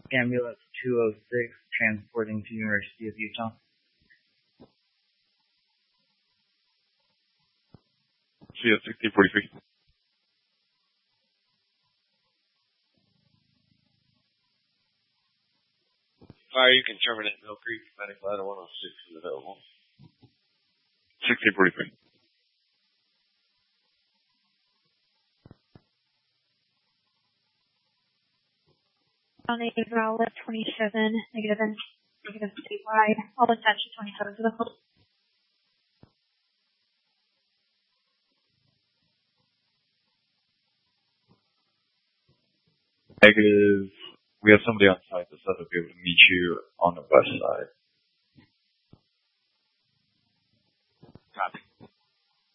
Ambulance 206 transporting to University of Utah. CS 1643. Fire, you can terminate Mill Creek. Medic ladder 106 is available. 1643. On a Rowlett 27, negative statewide. All attention 27 to the hold. Negative. We have somebody on site that said they'll be able to meet you on the west side.